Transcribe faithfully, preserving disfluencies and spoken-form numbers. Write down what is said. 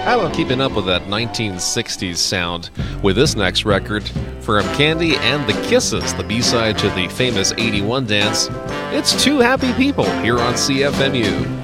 How about keeping up with that nineteen sixties sound with this next record from Candy and the Kisses, the B-side to the famous eighty-one dance? It's Two Happy People here on C F M U.